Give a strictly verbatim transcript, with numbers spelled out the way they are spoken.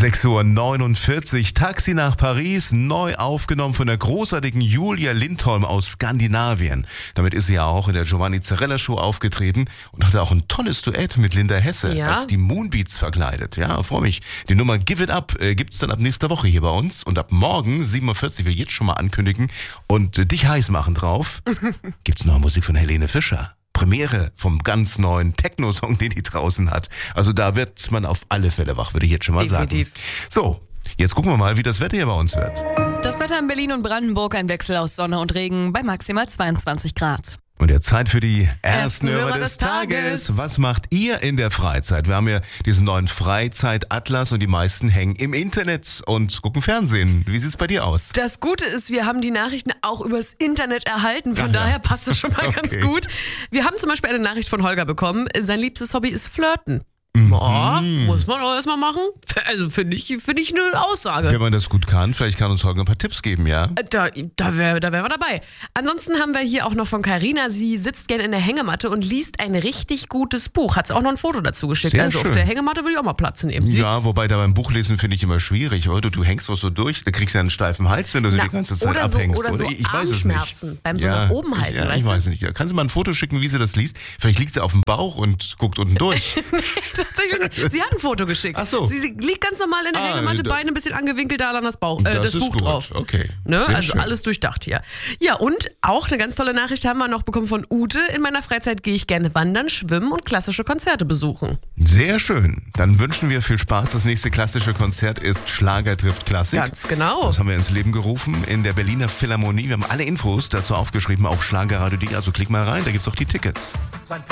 sechs Uhr neunundvierzig, Taxi nach Paris, neu aufgenommen von der großartigen Julia Lindholm aus Skandinavien. Damit ist sie ja auch in der Giovanni Zarella Show aufgetreten und hatte auch ein tolles Duett mit Linda Hesse, Ja. als die Moonbeats verkleidet. Ja, freue mich. Die Nummer Give It Up äh, gibt's dann ab nächster Woche hier bei uns und ab morgen sieben Uhr vierzig, will ich jetzt schon mal ankündigen und äh, dich heiß machen drauf, gibt's noch Musik von Helene Fischer. Premiere vom ganz neuen Techno-Song, den die draußen hat. Also da wird man auf alle Fälle wach, würde ich jetzt schon mal Definitiv. sagen. So, jetzt gucken wir mal, wie das Wetter hier bei uns wird. Das Wetter in Berlin und Brandenburg, ein Wechsel aus Sonne und Regen bei maximal zweiundzwanzig Grad. Und der Zeit für die ersten Ersten Hörer Hörer des des Tages. Tages. Was macht ihr in der Freizeit? Wir haben ja diesen neuen Freizeitatlas und die meisten hängen im Internet und gucken Fernsehen. Wie sieht's bei dir aus? Das Gute ist, wir haben die Nachrichten auch übers Internet erhalten. Von Ach ja. daher passt das schon mal Okay. ganz gut. Wir haben zum Beispiel eine Nachricht von Holger bekommen. Sein liebstes Hobby ist Flirten. Mhm. Boah, muss man auch erstmal machen. Also finde ich, find ich eine Aussage. Wenn man das gut kann, vielleicht kann uns Holger ein paar Tipps geben, ja? Da, da wären da wär wir dabei. Ansonsten haben wir hier auch noch von Carina. Sie sitzt gerne in der Hängematte und liest ein richtig gutes Buch. Hat sie auch noch ein Foto dazu geschickt. Sehr also schön. auf der Hängematte würde ich auch mal Platz nehmen. Sie Ja, wobei da beim Buchlesen finde ich immer schwierig, oder? Du hängst doch so durch, da kriegst du ja einen steifen Hals, wenn du so Na, die ganze Zeit oder so- abhängst, oder so Ich weiß es Armschmerzen nicht. beim so nach oben halten, ja, weißt ich du? weiß nicht. Kannst du mal ein Foto schicken, wie sie das liest? Vielleicht liegt sie auf dem Bauch und guckt unten durch. Tatsächlich, sie hat ein Foto geschickt. Ach so. Sie, sie liegt ganz normal in der Ah, Hängematte, da- Beine ein bisschen angewinkelt, da dann das, Bauch, äh, Das das ist Buch gut. drauf. Okay. Ne? Sehr Also schön. alles durchdacht hier. Ja, und auch eine ganz tolle Nachricht haben wir noch bekommen von Ute. In meiner Freizeit gehe ich gerne wandern, schwimmen und klassische Konzerte besuchen. Sehr schön. Dann wünschen wir viel Spaß. Das nächste klassische Konzert ist Schlager trifft Klassik. Ganz genau. Das haben wir ins Leben gerufen in der Berliner Philharmonie. Wir haben alle Infos dazu aufgeschrieben auf schlagerradio punkt de. Also klick mal rein, da gibt's auch die Tickets. Sein